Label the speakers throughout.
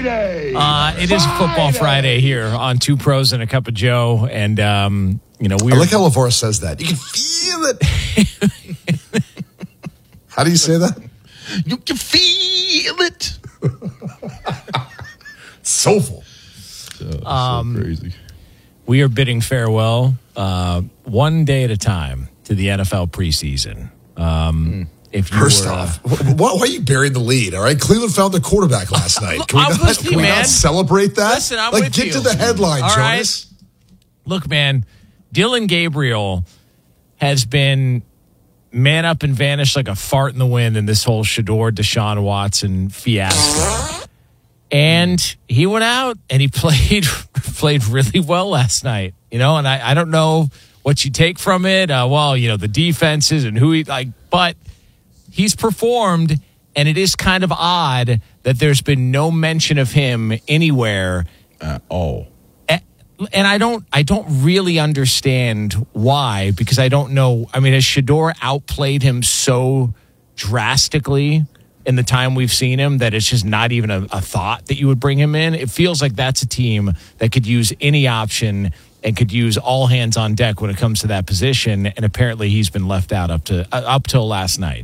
Speaker 1: Friday.
Speaker 2: It is Football Friday here on Two Pros and a Cup of Joe. And,
Speaker 3: I like how LaVar says that. You can feel it. How do you say that?
Speaker 1: You can feel it.
Speaker 3: Soulful.
Speaker 1: So crazy.
Speaker 2: We are bidding farewell one day at a time to the NFL preseason.
Speaker 3: First off, why are you burying the lead? All right, Cleveland found their quarterback last night. Can we not celebrate that?
Speaker 2: Listen, I'm with
Speaker 3: get
Speaker 2: you.
Speaker 3: to the headline,
Speaker 2: all
Speaker 3: Jonas.
Speaker 2: Right. Look, man, Dylan Gabriel has been man up and vanished like a fart in the wind in this whole Shedeur Deshaun Watson fiasco. And he went out and he played really well last night. And I don't know what you take from it. The defenses and who but he's performed, and it is kind of odd that there's been no mention of him anywhere
Speaker 1: at all.
Speaker 2: And I don't really understand why, because I don't know. I mean, has Shedeur outplayed him so drastically in the time we've seen him that it's just not even a thought that you would bring him in? It feels like that's a team that could use any option and could use all hands on deck when it comes to that position. And apparently he's been left out up until last night.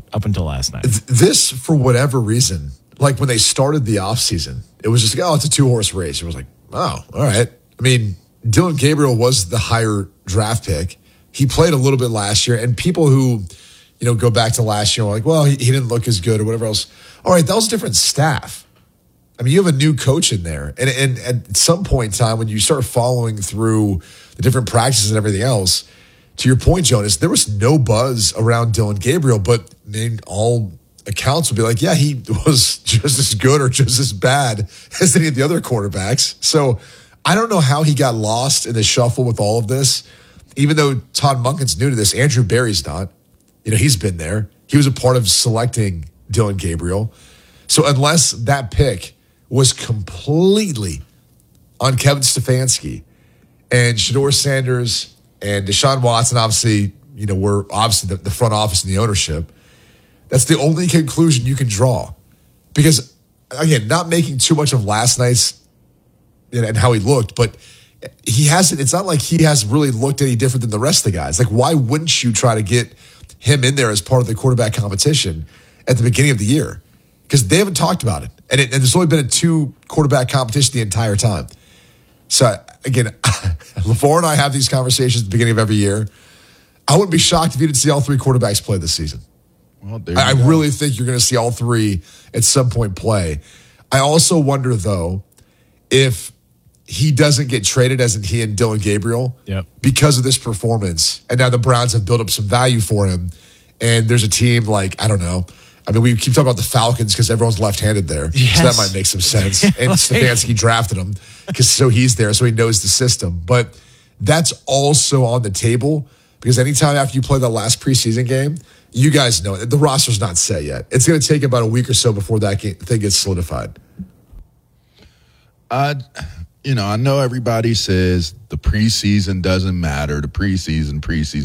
Speaker 3: This, for whatever reason, like when they started the offseason, it was just like, it's a 2-horse race. It was like, oh, all right. I mean, Dylan Gabriel was the higher draft pick. He played a little bit last year, and people who, go back to last year are like, well, he didn't look as good or whatever else. All right, that was a different staff. I mean, you have a new coach in there. And at some point in time, when you start following through the different practices and everything else, to your point, Jonas, there was no buzz around Dylan Gabriel, but all accounts would be like, yeah, he was just as good or just as bad as any of the other quarterbacks. So I don't know how he got lost in the shuffle with all of this. Even though Todd Monken's new to this, Andrew Berry's not. He's been there. He was a part of selecting Dylan Gabriel. So unless that pick was completely on Kevin Stefanski and Shedeur Sanders and Deshaun Watson, obviously, were obviously the front office and the ownership, that's the only conclusion you can draw. Because, again, not making too much of last night's and how he looked, but it's not like he has really looked any different than the rest of the guys. Like, why wouldn't you try to get him in there as part of the quarterback competition at the beginning of the year? Because they haven't talked about it. And there's only been a 2-quarterback competition the entire time. So, again, LaVar and I have these conversations at the beginning of every year. I wouldn't be shocked if you didn't see all 3 quarterbacks play this season.
Speaker 1: Well,
Speaker 3: I really think you're going to see all 3 at some point play. I also wonder, though, if he doesn't get traded, as in he and Dylan Gabriel, because of this performance. And now the Browns have built up some value for him. And there's a team like, I don't know. I mean, we keep talking about the Falcons because everyone's left-handed there.
Speaker 2: Yes.
Speaker 3: So that might make some sense. And Stefanski drafted him so he's there, so he knows the system. But that's also on the table because anytime after you play that last preseason game, you guys know it. The roster's not set yet. It's going to take about a week or so before that thing gets solidified.
Speaker 1: I know everybody says the preseason doesn't matter. The preseason.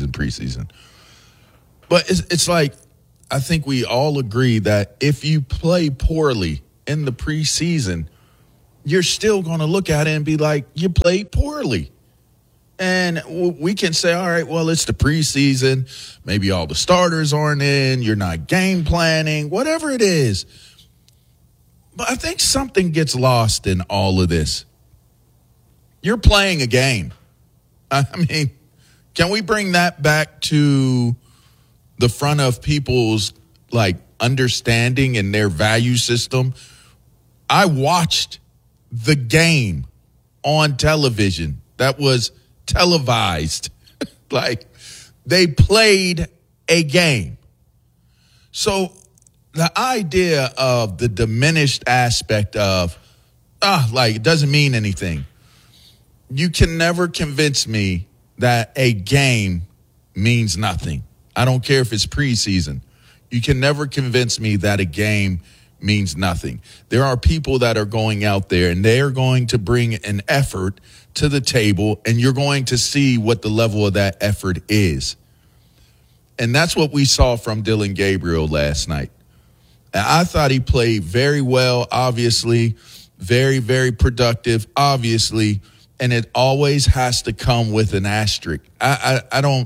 Speaker 1: But it's like, I think we all agree that if you play poorly in the preseason, you're still going to look at it and be like, you played poorly. And we can say, all right, well, it's the preseason. Maybe all the starters aren't in. You're not game planning, whatever it is. But I think something gets lost in all of this. You're playing a game. I mean, can we bring that back to the front of people's understanding and their value system? I watched the game on television that was televised. They played a game. So the idea of the diminished aspect of, it doesn't mean anything. You can never convince me that a game means nothing. I don't care if it's preseason. You can never convince me that a game means nothing. There are people that are going out there and they are going to bring an effort to the table, and you're going to see what the level of that effort is. And that's what we saw from Dylan Gabriel last night. And I thought he played very well, obviously. very, very productive, obviously, and it always has to come with an asterisk. I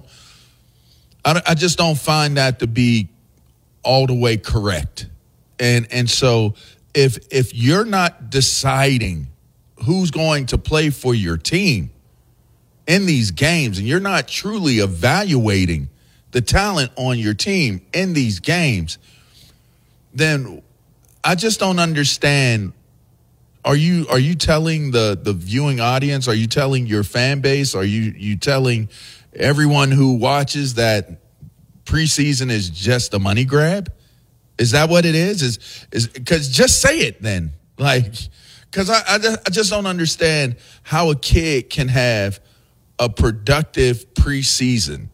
Speaker 1: just don't find that to be all the way correct. And so if you're not deciding who's going to play for your team in these games, and you're not truly evaluating the talent on your team in these games, then I just don't understand. Are you telling the viewing audience? Are you telling your fan base? Are you telling everyone who watches that preseason is just a money grab? Is that what it is? Is because just say it then, like, because I just don't understand how a kid can have a productive preseason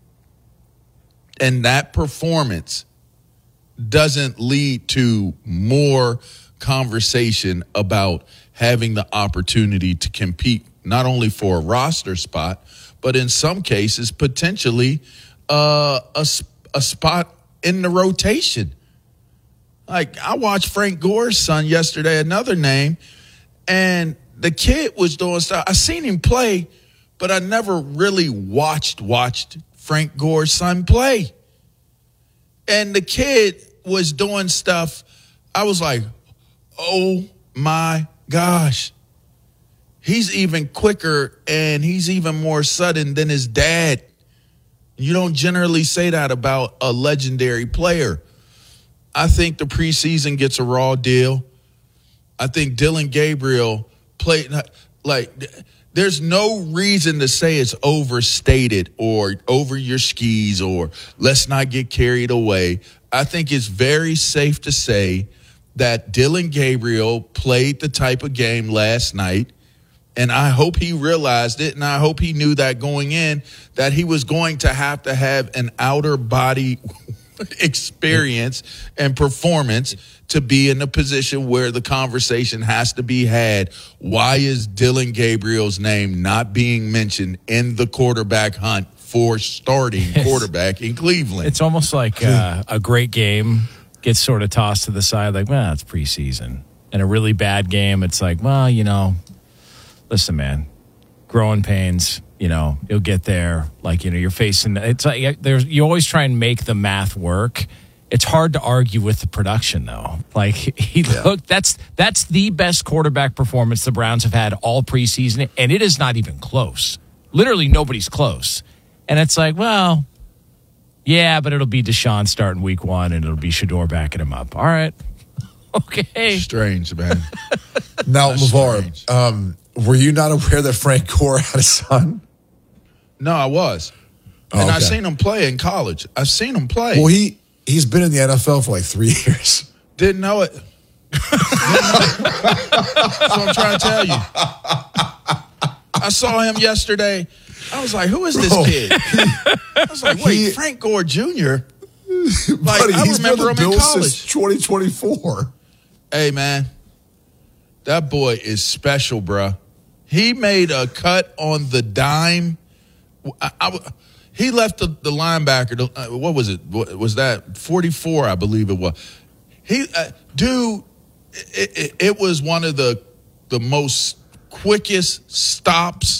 Speaker 1: and that performance doesn't lead to more conversation about having the opportunity to compete not only for a roster spot, but in some cases potentially a spot in the rotation. Like, I watched Frank Gore's son yesterday, another name, and the kid was doing stuff. I seen him play, but I never really watched Frank Gore's son play. And the kid was doing stuff. I was like, oh my gosh. He's even quicker and he's even more sudden than his dad. You don't generally say that about a legendary player. I think the preseason gets a raw deal. I think Dillon Gabriel played like there's no reason to say it's overstated or over your skis or let's not get carried away. I think it's very safe to say that Dillon Gabriel played the type of game last night, and I hope he realized it, and I hope he knew that going in, that he was going to have an outer body experience and performance to be in a position where the conversation has to be had. Why is Dillon Gabriel's name not being mentioned in the quarterback hunt for starting quarterback in Cleveland?
Speaker 2: It's almost like a great game gets sort of tossed to the side, like, well, it's preseason. And a really bad game, it's like, well, listen, man, growing pains, you'll get there. Like, you're facing, it's like you always try and make the math work. It's hard to argue with the production, though. Like, that's the best quarterback performance the Browns have had all preseason, and it is not even close. Literally nobody's close. And it's like, well, yeah, but it'll be Deshaun starting week 1, and it'll be Shedeur backing him up. All right. Okay.
Speaker 1: Strange, man.
Speaker 3: Now, LeVar, were you not aware that Frank Gore had a son?
Speaker 1: No, I was. And I've seen him play in college. I've seen him play.
Speaker 3: Well, he's been in the NFL for like 3 years.
Speaker 1: Didn't know it. That's what I'm trying to tell you. I saw him yesterday. I was like, who is this kid? I was like, wait, Frank Gore Jr.? Like,
Speaker 3: Buddy,
Speaker 1: I
Speaker 3: he's
Speaker 1: remember him
Speaker 3: been
Speaker 1: in
Speaker 3: Bills
Speaker 1: college.
Speaker 3: since 2024.
Speaker 1: Hey, man, that boy is special, bruh. He made a cut on the dime. He left the linebacker. What was it? Was that 44? I believe it was. It was one of the most quickest stops